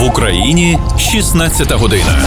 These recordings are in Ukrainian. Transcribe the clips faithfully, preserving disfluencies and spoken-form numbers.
В Україні шістнадцята година.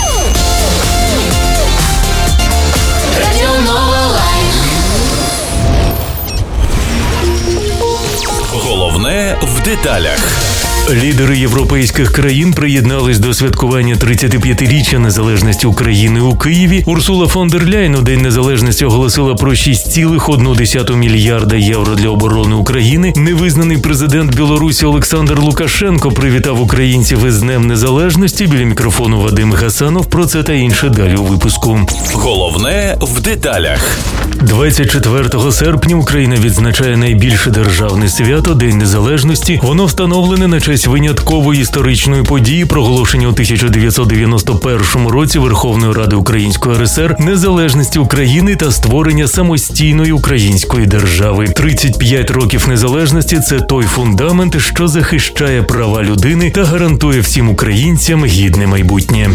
Головне в деталях. Лідери європейських країн приєднались до святкування тридцятип'ятиріччя незалежності України у Києві. Урсула фон дер Ляйн у День Незалежності оголосила про шість цілих одну десяту мільярда євро для оборони України. Невизнаний президент Білорусі Олександр Лукашенко привітав українців із Днем Незалежності. Біля мікрофону Вадим Гасанов. Про це та інше далі у випуску. Головне в деталях. двадцять четвертого серпня Україна відзначає найбільше державне свято – День Незалежності. Воно встановлене на честь виняткової історичної події, проголошення у тисяча дев'ятсот дев'яносто першому році Верховної Ради Української РСР незалежності України та створення самостійної української держави. тридцять п'ять років незалежності – це той фундамент, що захищає права людини та гарантує всім українцям гідне майбутнє.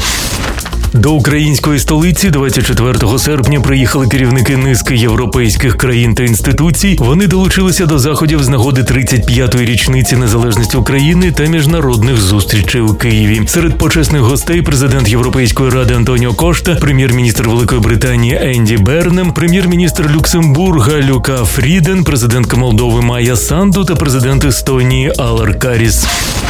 До української столиці двадцять четвертого серпня приїхали керівники низки європейських країн та інституцій. Вони долучилися до заходів з нагоди тридцять п'ятої річниці незалежності України та міжнародних зустрічей у Києві. Серед почесних гостей президент Європейської ради Антоніо Кошта, прем'єр-міністр Великої Британії Енді Бернем, прем'єр-міністр Люксембурга Люка Фріден, президентка Молдови Майя Санду та президент Естонії Алар Каріс.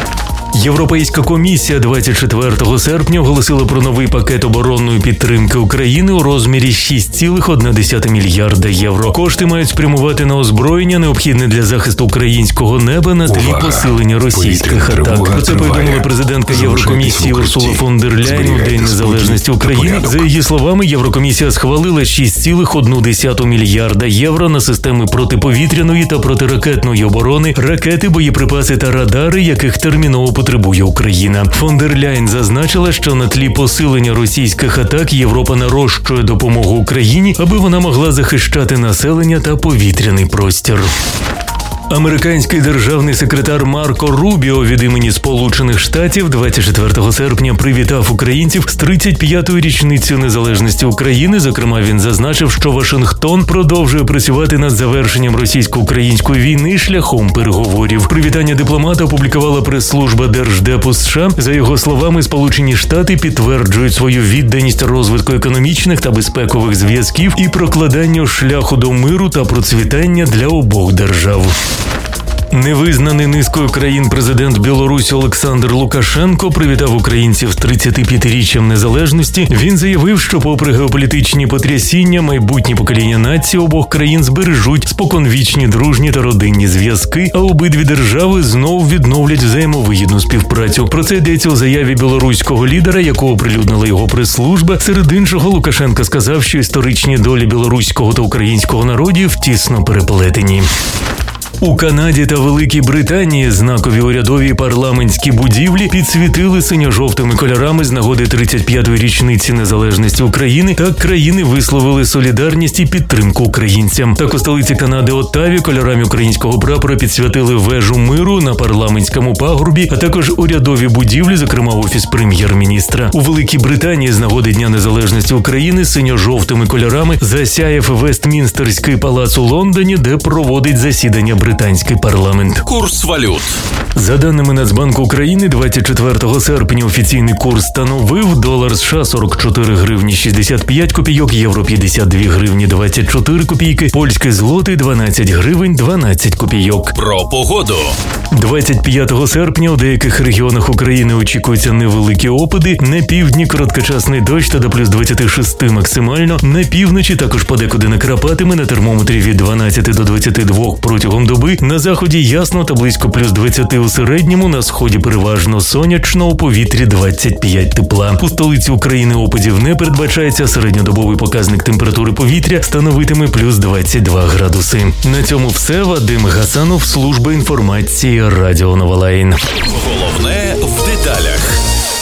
Європейська комісія двадцять четвертого серпня оголосила про новий пакет оборонної підтримки України у розмірі шість цілих одна десята мільярда євро. Кошти мають спрямувати на озброєння, необхідне для захисту українського неба на тлі посилення російських атак. Про це повідомила президентка Єврокомісії Урсула фон дер Ляйн у День Незалежності України. За її словами, Єврокомісія схвалила шість цілих одна десята мільярда євро на системи протиповітряної та протиракетної оборони, ракети, боєприпаси та радари, яких терміново потребує Україна. Фон дер Ляйн зазначила, що на тлі посилення російських атак Європа нарощує допомогу Україні, аби вона могла захищати населення та повітряний простір. Американський державний секретар Марко Рубіо від імені Сполучених Штатів двадцять четвертого серпня привітав українців з тридцять п'ятою річницею незалежності України. Зокрема, він зазначив, що Вашингтон продовжує працювати над завершенням російсько-української війни шляхом переговорів. Привітання дипломата опублікувала прес-служба Держдепу США. За його словами, Сполучені Штати підтверджують свою відданість розвитку економічних та безпекових зв'язків і прокладанню шляху до миру та процвітання для обох держав. Невизнаний низкою країн президент Білорусі Олександр Лукашенко привітав українців з тридцятип'ятиріччям незалежності. Він заявив, що попри геополітичні потрясіння, майбутні покоління націй обох країн збережуть споконвічні дружні та родинні зв'язки, а обидві держави знов відновлять взаємовигідну співпрацю. Про це йдеться у заяві білоруського лідера, яку оприлюднила його прес-служба. Серед іншого, Лукашенко сказав, що історичні долі білоруського та українського народів тісно переплетені. У Канаді та Великій Британії знакові урядові парламентські будівлі підсвітили синьо-жовтими кольорами з нагоди тридцять п'ятої річниці незалежності України. Так країни висловили солідарність і підтримку українцям. Так у столиці Канади Оттаві кольорами українського прапора підсвятили вежу миру на парламентському пагорбі, а також урядові будівлі, зокрема офіс прем'єр-міністра. У Великій Британії з нагоди Дня незалежності України синьо-жовтими кольорами засяяв Вестмінстерський палац у Лондоні, де проводить засідання британський парламент. Курс валют. За даними Нацбанку України, двадцять четвертого серпня офіційний курс становив долар США сорок чотири гривні шістдесят п'ять копійок, євро п'ятдесят дві гривні двадцять чотири копійки, польський злотий дванадцять гривень дванадцять копійок. Про погоду. двадцять п'ятого серпня у деяких регіонах України очікуються невеликі опади, на півдні короткочасний дощ та до плюс двадцяти шести максимально, на півночі також подекуди накрапатиме, на термометрі від дванадцяти до двадцяти двох протягом доби, на заході ясно та близько плюс двадцяти у середньому, на сході переважно сонячно, у повітрі двадцять п'ять тепла. У столиці України опадів не передбачається, середньодобовий показник температури повітря становитиме плюс двадцять два градуси. На цьому все. Вадим Гасанов, служба інформації Радіо Новолайн. Головне в деталях.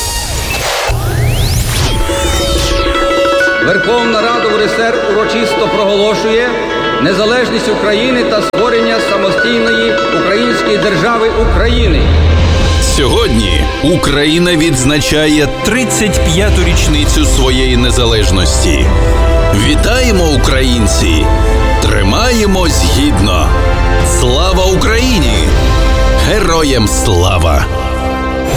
Верховна Рада УРСР урочисто проголошує незалежність України та створення самостійної української держави України. Сьогодні Україна відзначає тридцять п'яту річницю своєї незалежності. Вітаємо, українці! Тримаємось гідно! Слава Україні! Героям слава!